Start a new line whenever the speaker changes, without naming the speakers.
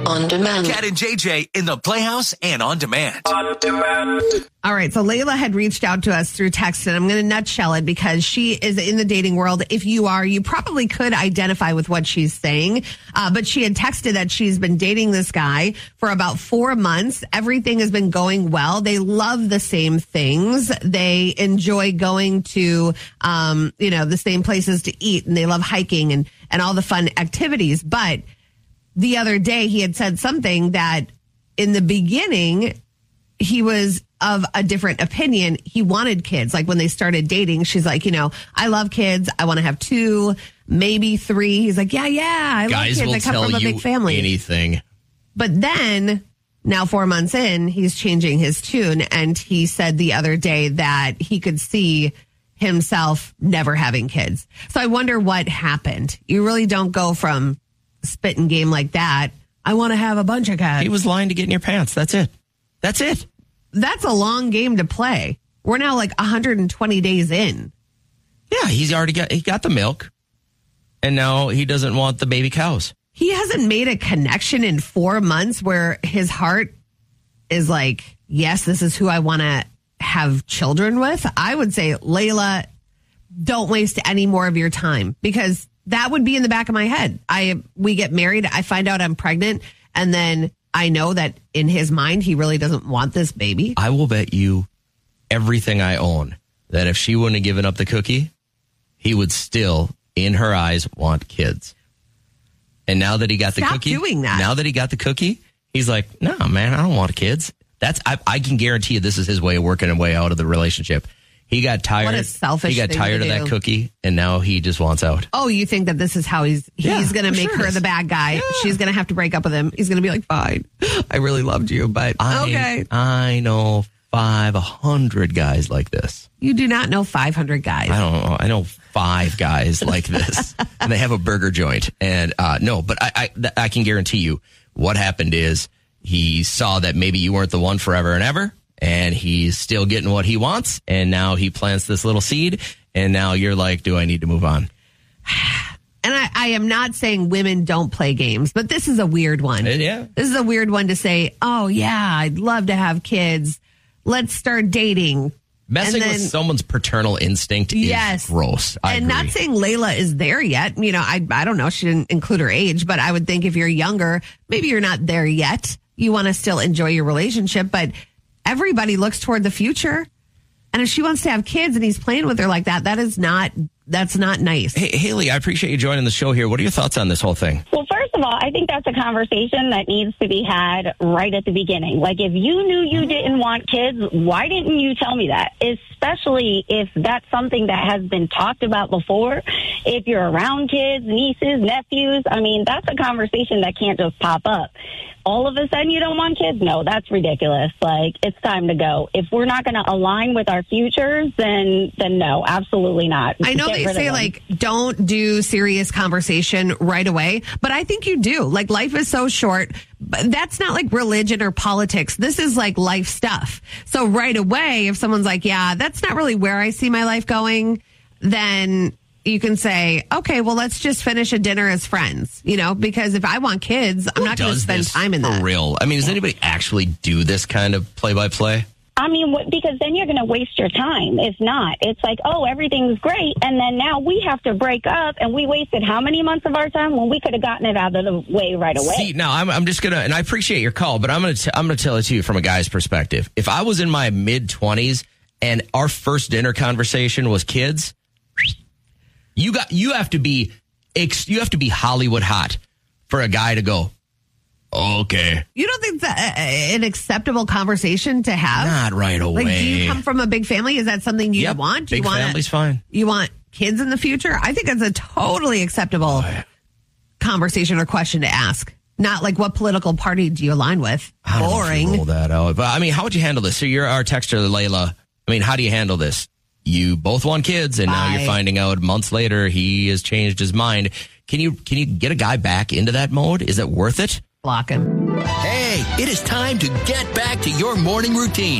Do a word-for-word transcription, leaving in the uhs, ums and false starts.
On demand.
Cat and J J in the Playhouse and on demand.
On demand.
All right. So Layla had reached out to us through text, and I'm going to nutshell it because she is in the dating world. If you are, you probably could identify with what she's saying. Uh, but she had texted that she's been dating this guy for about four months. Everything has been going well. They love the same things. They enjoy going to, um, you know, the same places to eat, and they love hiking and, and all the fun activities. But the other day he had said something that in the beginning, he was of a different opinion. He wanted kids. Like when they started dating, she's like, you know, I love kids. I want to have two, maybe three. He's like, yeah, yeah, I
Guys
love kids.
will
I come
tell
from a
you
big family.
anything.
But then now four months in, he's changing his tune. And he said the other day that he could see himself never having kids. So I wonder what happened. You really don't go from spitting game like that. I want to have a bunch of kids.
He was lying to get in your pants. That's it. That's it.
That's a long game to play. We're now like one hundred twenty days in.
Yeah, he's already got, he got the milk. And now he doesn't want the baby cows.
He hasn't made a connection in four months where his heart is like, yes, this is who I want to have children with. I would say, Layla, don't waste any more of your time, because that would be in the back of my head. I we get married, I find out I'm pregnant, and then I know that in his mind, he really doesn't want this baby.
I will bet you everything I own that if she wouldn't have given up the cookie, he would still, in her eyes, want kids. And now that he got the
Stop
cookie,
doing that.
now that he got the cookie, he's like, no, man, I don't want kids. That's I, I can guarantee you this is his way of working a way out of the relationship. He got tired.
What a selfish
He got
thing
tired
to
of
do.
that cookie, and now he just wants out.
Oh, you think that this is how he's he's
Yeah,
going to
for
make
sure
her
it is.
the bad guy?
Yeah.
She's going to have to break up with him. He's going to be like, fine, I really loved you, but
I,
okay.
I know five, a hundred guys like this.
You do not know five hundred guys.
I don't know. I know five guys like this, and they have a burger joint. And uh, no, but I, I, th- I can guarantee you what happened is he saw that maybe you weren't the one forever and ever, and he's still getting what he wants. And now he plants this little seed, and now you're like, do I need to move on?
And I, I am not saying women don't play games, but this is a weird one.
Uh, yeah.
This is a weird one to say, oh, yeah, I'd love to have kids. Let's start dating.
Messing
And then-
with someone's paternal instinct
Yes.
is gross. I
and
agree.
not saying Layla is there yet. You know, I I don't know. She didn't include her age, but I would think if you're younger, maybe you're not there yet. You want to still enjoy your relationship, but everybody looks toward the future. And if she wants to have kids and he's playing with her like that, that is not, that's not nice.
Hey, Haley, I appreciate you joining the show here. What are your thoughts on this whole thing?
Well, first of all, I think that's a conversation that needs to be had right at the beginning. Like, if you knew you didn't want kids, why didn't you tell me that? Especially if that's something that has been talked about before. If you're around kids, nieces, nephews, I mean, that's a conversation that can't just pop up. All of a sudden you don't want kids? No, that's ridiculous. Like, it's time to go. If we're not going to align with our futures, then then no, absolutely not.
I know
Get
they
rid of
say,
them.
like, don't do serious conversation right away, but I think you do. Like, life is so short. But that's not like religion or politics. This is like life stuff. So right away, if someone's like, yeah, that's not really where I see my life going, then you can say, okay, well, let's just finish a dinner as friends, you know, because if I want kids, I'm
Who
not going to
does
spend
this
time in
for
that.
real? I mean, does anybody actually do this kind of play-by-play?
I mean, what, because then you're going to waste your time. If not, it's like, oh, everything's great. And then now we have to break up, and we wasted how many months of our time when we could have gotten it out of the way right away.
See, now I'm, I'm just gonna, and I appreciate your call, but I'm gonna, t- I'm gonna tell it to you from a guy's perspective. If I was in my mid twenties and our first dinner conversation was kids, you got, you have to be, ex- you have to be Hollywood hot for a guy to go, okay,
You don't think that's a- an acceptable conversation to have?
not right away.
Like, do you come from a big family? Is that something you
Yep,
want? Do
big
you want
family's fine.
You want kids in the future? I think it's a totally acceptable conversation or question to ask. Not like, what political party do you align with?
I don't know if you
Boring.
roll that out. But I mean, how would you handle this? So you're our texter, Layla. I mean, how do you handle this? You both want kids, and now
Bye.
you're finding out months later he has changed his mind. Can you can you get a guy back into that mode? Is it worth it?
Block him.
Hey, it is time to get back to your morning routine.